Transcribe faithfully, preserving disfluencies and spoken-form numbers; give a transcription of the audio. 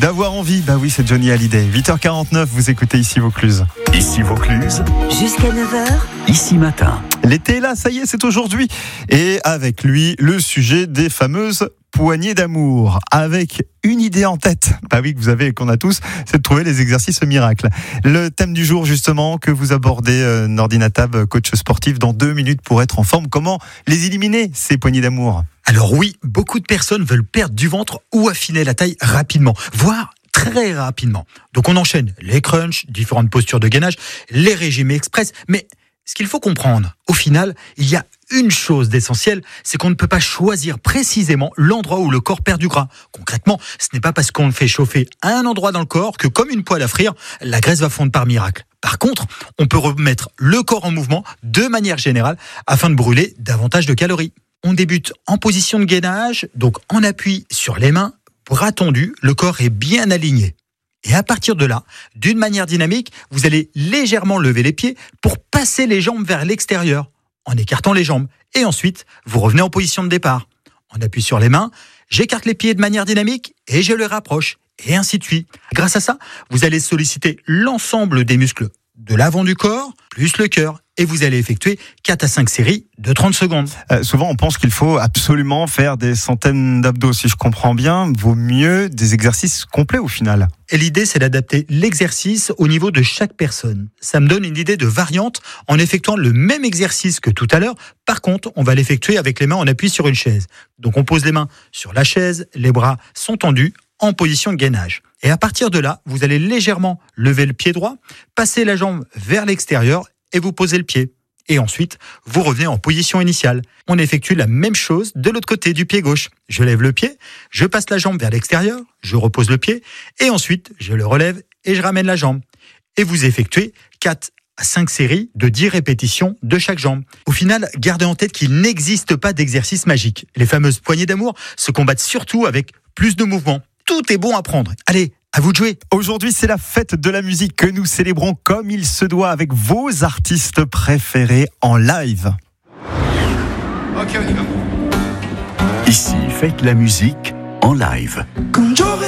D'avoir envie, bah oui, c'est Johnny Hallyday. huit heures quarante-neuf, vous écoutez Ici Vaucluse. Ici Vaucluse. Jusqu'à neuf heures. Ici Matin. L'été est là, ça y est, c'est aujourd'hui. Et avec lui, le sujet des fameuses poignées d'amour. Avec une idée en tête, bah oui, que vous avez et qu'on a tous, c'est de trouver les exercices miracles. Le thème du jour, justement, que vous abordez, euh, Nordine Attab, coach sportif, dans deux minutes pour être en forme. Comment les éliminer, ces poignées d'amour ? Alors oui, beaucoup de personnes veulent perdre du ventre ou affiner la taille rapidement, voire très rapidement. Donc on enchaîne les crunchs, différentes postures de gainage, les régimes express. Mais ce qu'il faut comprendre, au final, il y a une chose d'essentielle, c'est qu'on ne peut pas choisir précisément l'endroit où le corps perd du gras. Concrètement, ce n'est pas parce qu'on le fait chauffer à un endroit dans le corps que, comme une poêle à frire, la graisse va fondre par miracle. Par contre, on peut remettre le corps en mouvement de manière générale afin de brûler davantage de calories. On débute en position de gainage, donc en appui sur les mains, bras tendus, le corps est bien aligné. Et à partir de là, d'une manière dynamique, vous allez légèrement lever les pieds pour passer les jambes vers l'extérieur, en écartant les jambes. Et ensuite, vous revenez en position de départ. On appuie sur les mains, j'écarte les pieds de manière dynamique et je les rapproche, et ainsi de suite. Grâce à ça, vous allez solliciter l'ensemble des muscles de l'avant du corps, plus le cœur. Et vous allez effectuer quatre à cinq séries de trente secondes. Euh, souvent, on pense qu'il faut absolument faire des centaines d'abdos. Si je comprends bien, vaut mieux des exercices complets au final. Et l'idée, c'est d'adapter l'exercice au niveau de chaque personne. Ça me donne une idée de variante en effectuant le même exercice que tout à l'heure. Par contre, on va l'effectuer avec les mains en appui sur une chaise. Donc on pose les mains sur la chaise, les bras sont tendus en position de gainage. Et à partir de là, vous allez légèrement lever le pied droit, passer la jambe vers l'extérieur et vous posez le pied. Et ensuite, vous revenez en position initiale. On effectue la même chose de l'autre côté du pied gauche. Je lève le pied, je passe la jambe vers l'extérieur, je repose le pied, et ensuite, je le relève et je ramène la jambe. Et vous effectuez quatre à cinq séries de dix répétitions de chaque jambe. Au final, gardez en tête qu'il n'existe pas d'exercice magique. Les fameuses poignées d'amour se combattent surtout avec plus de mouvements. Tout est bon à prendre. Allez, à vous de jouer. Aujourd'hui, c'est la fête de la musique que nous célébrons comme il se doit avec vos artistes préférés en live. Ici, faites la musique en live.